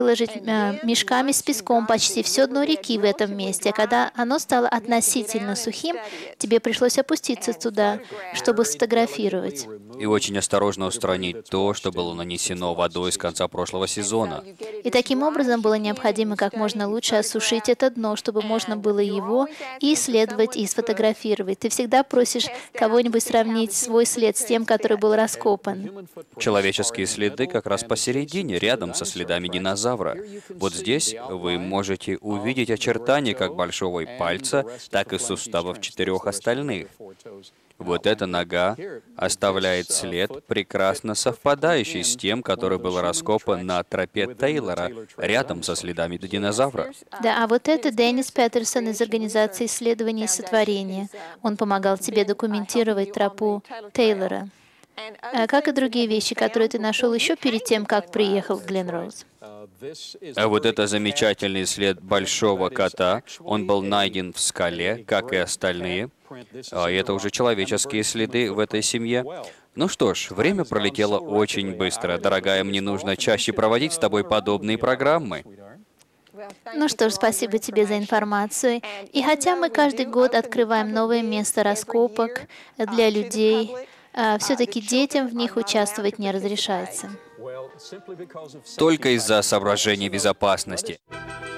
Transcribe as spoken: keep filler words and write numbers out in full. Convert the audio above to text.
выложить э, мешками с песком почти все дно реки в этом месте. А когда оно стало относительно сухим, тебе пришлось опуститься туда, чтобы сфотографировать. И очень осторожно устранить то, что было нанесено водой с конца прошлого сезона. И таким образом было необходимо как можно лучше осушить это дно, чтобы можно было его и исследовать, и сфотографировать. Ты всегда просишь кого-нибудь сравнить свой след с тем, который был раскопан. Человеческие следы как раз посередине, рядом со следами динозавра. Вот здесь вы можете увидеть очертания как большого пальца, так и суставов четырех остальных. Вот эта нога оставляет след, прекрасно совпадающий с тем, который был раскопан на тропе Тейлора, рядом со следами динозавра. Да, а вот это Деннис Петерсон из Организации исследований сотворения. Он помогал тебе документировать тропу Тейлора. А как и другие вещи, которые ты нашел еще перед тем, как приехал в Гленроуз. А вот это замечательный след большого кота, он был найден в скале, как и остальные. А это уже человеческие следы в этой семье. Ну что ж, время пролетело очень быстро. Дорогая, мне нужно чаще проводить с тобой подобные программы. Ну что ж, спасибо тебе за информацию. И хотя мы каждый год открываем новое место раскопок для людей, все-таки детям в них участвовать не разрешается. Только из-за соображений безопасности.